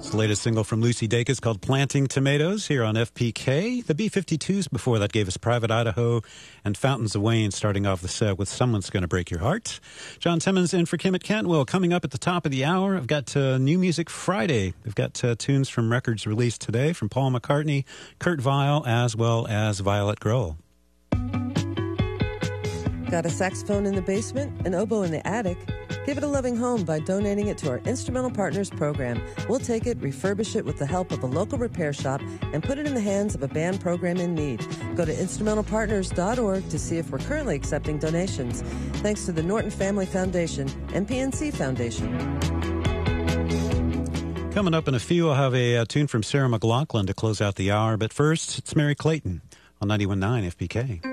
It's the latest single from Lucy Dacus called Planting Tomatoes here on FPK. The B-52s before that gave us Private Idaho and Fountains of Wayne, starting off the set with Someone's Gonna Break Your Heart. John Timmons in for Kim at Cantwell. Coming up at the top of the hour, I've got New Music Friday. We've got tunes from records released today from Paul McCartney, Kurt Weill, as well as Violet Grohl. Got a saxophone in the basement, an oboe in the attic? Give it a loving home by donating it to our Instrumental Partners program. We'll take it, refurbish it with the help of a local repair shop, and put it in the hands of a band program in need. Go to instrumentalpartners.org to see if we're currently accepting donations. Thanks to the Norton Family Foundation and PNC Foundation. Coming up in a few, I'll have a tune from Sarah McLachlan to close out the hour. But first, it's Mary Clayton on 91.9 FPK.